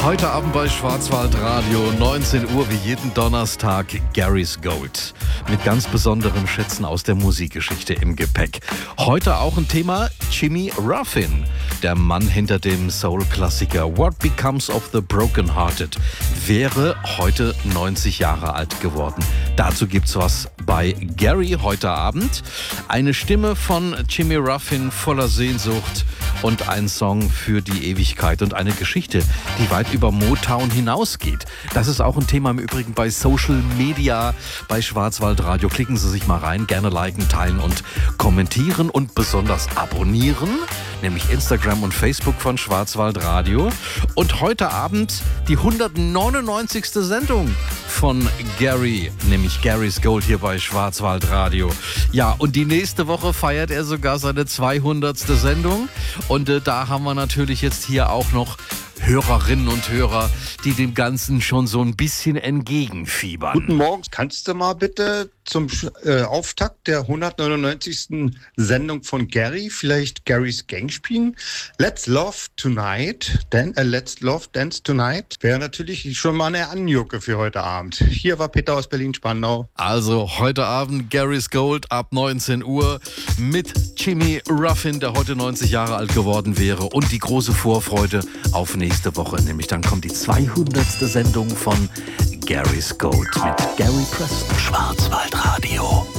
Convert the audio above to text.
Heute Abend bei Schwarzwaldradio, 19 Uhr wie jeden Donnerstag, Gary's Gold. Mit ganz besonderen Schätzen aus der Musikgeschichte im Gepäck. Heute auch ein Thema, Jimmy Ruffin, der Mann hinter dem Soul-Klassiker What Becomes of the Broken Hearted, wäre heute 90 Jahre alt geworden. Dazu gibt's was bei Gary heute Abend. Eine Stimme von Jimmy Ruffin voller Sehnsucht und ein Song für die Ewigkeit und eine Geschichte, die weit über Motown hinausgeht. Das ist auch ein Thema im Übrigen bei Social Media, bei Schwarzwaldradio. Klicken Sie sich mal rein, gerne liken, teilen und kommentieren und besonders abonnieren, nämlich Instagram und Facebook von Schwarzwaldradio. Und heute Abend die 199. Sendung von Gary, nämlich Gary's Gold hier bei Schwarzwaldradio. Ja, und die nächste Woche feiert er sogar seine 200. Sendung. Und da haben wir natürlich jetzt hier auch noch Hörerinnen und Hörer, die dem Ganzen schon so ein bisschen entgegenfiebern. Guten Morgen, kannst du mal bitte zum Auftakt der 199. Sendung von Gary vielleicht Gary's Gang spielen? Let's Love Tonight, Let's Love Dance Tonight wäre natürlich schon mal eine Anjucke für heute Abend. Hier war Peter aus Berlin-Spandau. Also heute Abend Gary's Gold ab 19 Uhr mit Jimmy Ruffin, der heute 90 Jahre alt geworden wäre, und die große Vorfreude auf nächste Woche, nämlich dann kommt die 200. Sendung von Gary's Gold mit Gary Preston. Schwarzwaldradio.